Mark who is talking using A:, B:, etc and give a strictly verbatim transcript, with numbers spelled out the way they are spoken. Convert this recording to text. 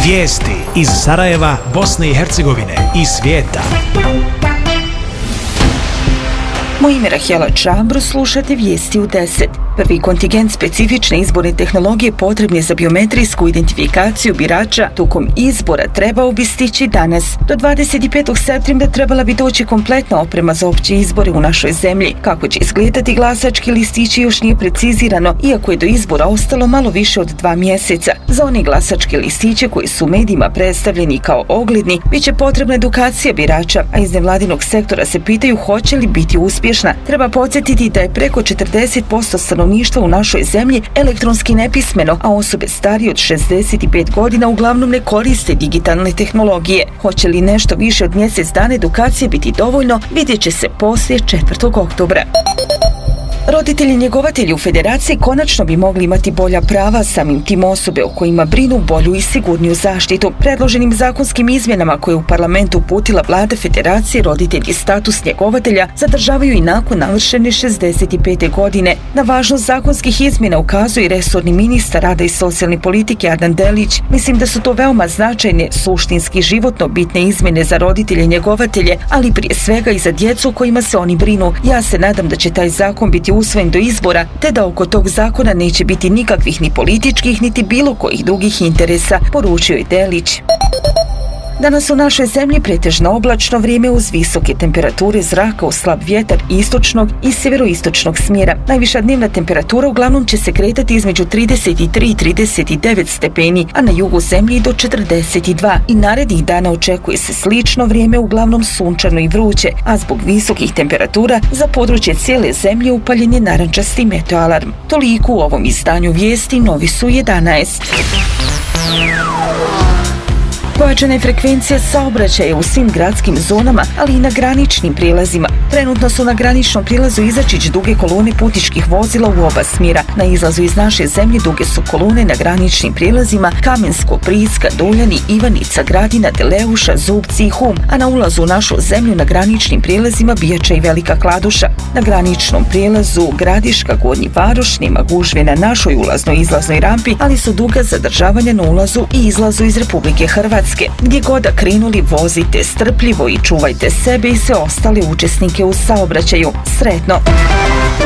A: Vijesti iz Sarajeva, Bosne i Hercegovine i svijeta.
B: Moje ime Rahela Čambro, slušate vijesti u deset. Prvi kontingent specifične izborne tehnologije potrebne za biometrijsku identifikaciju birača tokom izbora trebao bi stići danas. Do dvadeset petog septembra trebala bi doći kompletna oprema za opće izbore u našoj zemlji. Kako će izgledati glasački listići još nije precizirano, iako je do izbora ostalo malo više od dva mjeseca. Za one glasačke listiće koji su medijima predstavljeni kao ogledni, bit će potrebna edukacija birača, a iz nevladinog sektora se pitaju hoće li biti uspješna. Treba podsjetiti da je preko četrdeset posto stanovništva u našoj zemlji elektronski nepismeno, a osobe starije od šezdeset pet godina uglavnom ne koriste digitalne tehnologije. Hoće li nešto više od mjesec dana edukacije biti dovoljno, vidjet će se poslije četvrtog oktobra. Roditelji njegovatelji u Federaciji konačno bi mogli imati bolja prava, samim tim osobe o kojima brinu bolju i sigurniju zaštitu. Predloženim zakonskim izmjenama koje u parlamentu uputila vlada Federacije, roditelji status njegovatelja zadržavaju i nakon navršene šezdeset pete godine. Na važnost zakonskih izmjena ukazuje i resorni ministar rada i socijalne politike Adnan Delić. Mislim da su to veoma značajne, suštinski životno bitne izmjene za roditelje njegovatelje, ali prije svega i za djecu kojima se oni brinu. Ja se nadam da će taj zakon biti usvojen do izbora, te da oko tog zakona neće biti nikakvih ni političkih, niti bilo kojih drugih interesa, poručio je Delić. Danas u našoj zemlji pretežno oblačno vrijeme uz visoke temperature zraka uz slab vjetar istočnog i sjeveroistočnog smjera. Najviša dnevna temperatura uglavnom će se kretati između trideset tri i trideset devet stepeni, a na jugu zemlji do četrdeset dva. I narednih dana očekuje se slično vrijeme, uglavnom sunčano i vruće, a zbog visokih temperatura za područje cijele zemlje upaljen je narančasti meteoalarm. Toliko u ovom izdanju vijesti, novi su jedanaest. Pojačana je frekvencija saobraćaja u svim gradskim zonama, ali i na graničnim prijelazima. Trenutno su na graničnom prijelazu Izačić duge kolone putničkih vozila u oba smjera. Na izlazu iz naše zemlje duge su kolone na graničnim prijelazima Kamensko, Priska, Duljani, Ivanica, Gradina, Deleuša, Zubci i Hum, a na ulazu u našu zemlju na graničnim prijelazima Bijača i Velika Kladuša. Na graničnom prijelazu Gradiška, Gornji Varoš nema gužve na našoj ulaznoj i izlaznoj rampi, ali su duga zadržavanja na ulazu i izlazu iz Republike Hrvatske. Gdje god da krenuli, vozite strpljivo i čuvajte sebe i sve ostale učesnike u saobraćaju. Sretno!